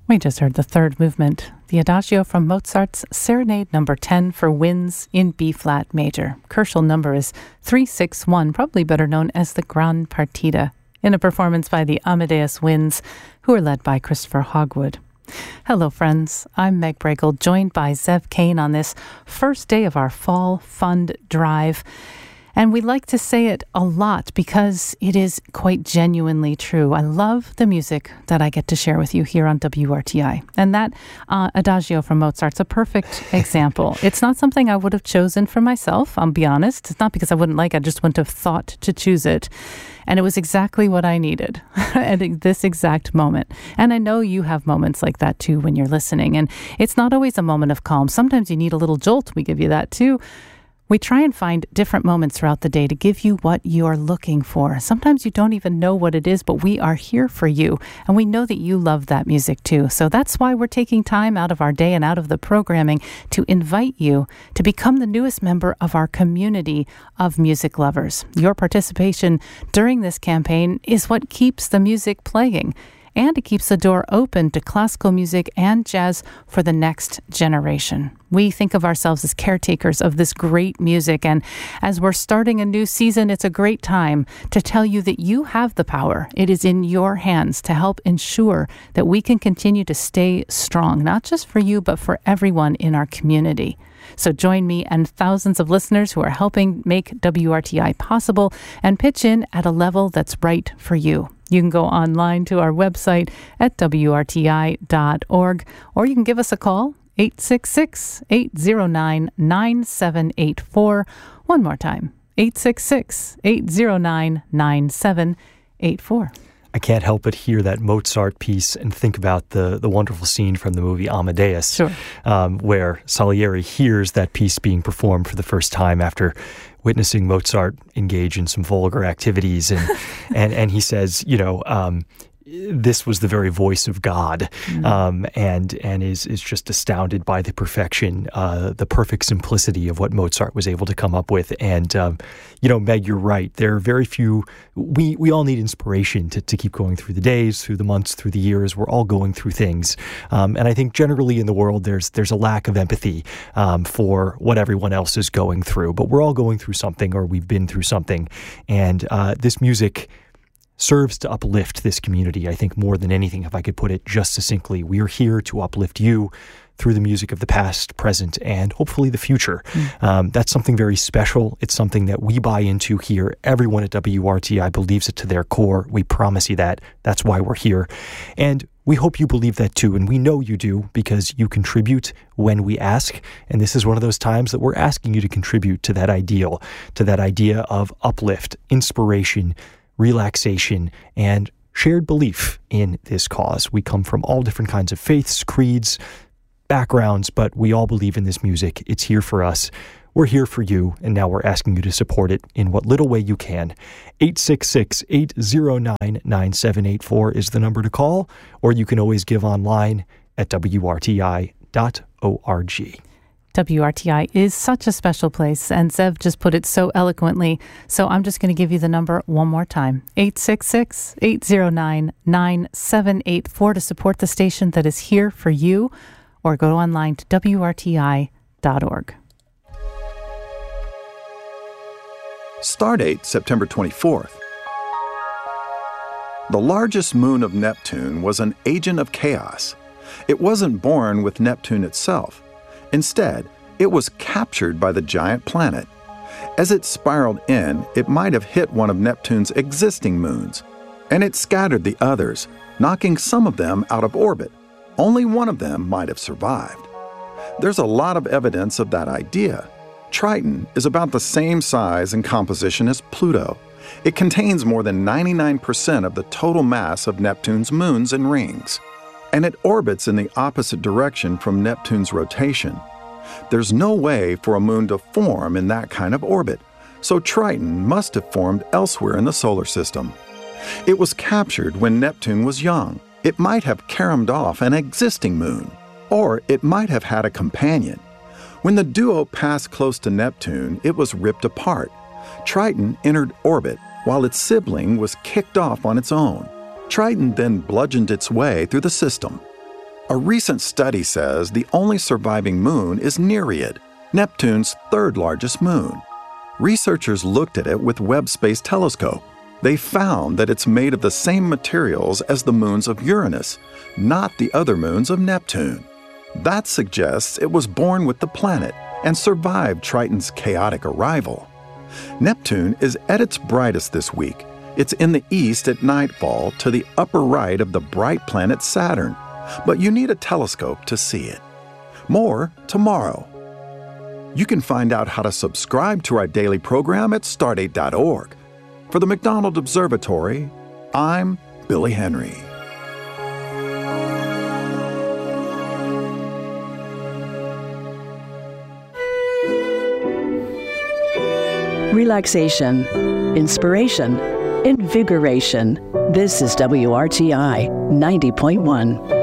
We just heard the third movement, the Adagio from Mozart's Serenade No. 10 for winds in B-flat major. Crucial number is 361, probably better known as the Gran Partita, in a performance by the Amadeus Winds, who are led by Christopher Hogwood. Hello, friends. I'm Meg Bragle, joined by Zev Kane on this first day of our Fall Fund Drive. And we like to say it a lot because it is quite genuinely true. I love the music that I get to share with you here on WRTI. And that Adagio from Mozart's a perfect example. It's not something I would have chosen for myself, I'll be honest. It's not because I wouldn't like it, I just wouldn't have thought to choose it. And it was exactly what I needed at this exact moment. And I know you have moments like that too when you're listening. And it's not always a moment of calm. Sometimes you need a little jolt. We give you that too. We try and find different moments throughout the day to give you what you're looking for. Sometimes you don't even know what it is, but we are here for you. And we know that you love that music too. So that's why we're taking time out of our day and out of the programming to invite you to become the newest member of our community of music lovers. Your participation during this campaign is what keeps the music playing. And it keeps the door open to classical music and jazz for the next generation. We think of ourselves as caretakers of this great music, and as we're starting a new season, it's a great time to tell you that you have the power. It is in your hands to help ensure that we can continue to stay strong, not just for you, but for everyone in our community. So join me and thousands of listeners who are helping make WRTI possible and pitch in at a level that's right for you. You can go online to our website at WRTI.org, or you can give us a call, 866-809-9784. One more time, 866-809-9784. I can't help but hear that Mozart piece and think about the wonderful scene from the movie Amadeus, sure. Where Salieri hears that piece being performed for the first time after witnessing Mozart engage in some vulgar activities. And he says, this was the very voice of God, and is just astounded by the perfection, the perfect simplicity of what Mozart was able to come up with. And, Meg, you're right. There are very few, we all need inspiration to keep going through the days, through the months, through the years. We're all going through things. And I think generally in the world, there's a lack of empathy for what everyone else is going through. But we're all going through something, or we've been through something. And this music serves to uplift this community, I think, more than anything, if I could put it just succinctly. We are here to uplift you through the music of the past, present, and hopefully the future. That's something very special. It's something that we buy into here. Everyone at WRTI believes it to their core. We promise you that. That's why we're here. And we hope you believe that too, and we know you do because you contribute when we ask, and this is one of those times that we're asking you to contribute to that ideal, to that idea of uplift, inspiration, relaxation, and shared belief in this cause. We come from all different kinds of faiths, creeds, backgrounds, but we all believe in this music. It's here for us. We're here for you, and now we're asking you to support it in what little way you can. 866-809-9784 is the number to call, or you can always give online at WRTI.org. WRTI is such a special place, and Zev just put it so eloquently. So I'm just going to give you the number one more time, 866-809-9784 to support the station that is here for you, or go online to WRTI.org. Stardate September 24th. The largest moon of Neptune was an agent of chaos. It wasn't born with Neptune itself. Instead, it was captured by the giant planet. As it spiraled in, it might have hit one of Neptune's existing moons, and it scattered the others, knocking some of them out of orbit. Only one of them might have survived. There's a lot of evidence of that idea. Triton is about the same size and composition as Pluto. It contains more than 99% of the total mass of Neptune's moons and rings. And it orbits in the opposite direction from Neptune's rotation. There's no way for a moon to form in that kind of orbit, so Triton must have formed elsewhere in the solar system. It was captured when Neptune was young. It might have caromed off an existing moon, or it might have had a companion. When the duo passed close to Neptune, it was ripped apart. Triton entered orbit while its sibling was kicked off on its own. Triton then bludgeoned its way through the system. A recent study says the only surviving moon is Nereid, Neptune's third largest moon. Researchers looked at it with Webb Space Telescope. They found that it's made of the same materials as the moons of Uranus, not the other moons of Neptune. That suggests it was born with the planet and survived Triton's chaotic arrival. Neptune is at its brightest this week. It's in the east at nightfall to the upper right of the bright planet Saturn, but you need a telescope to see it. More tomorrow. You can find out how to subscribe to our daily program at stardate.org. For the McDonald Observatory, I'm Billy Henry. Relaxation, inspiration, invigoration. This is WRTI 90.1.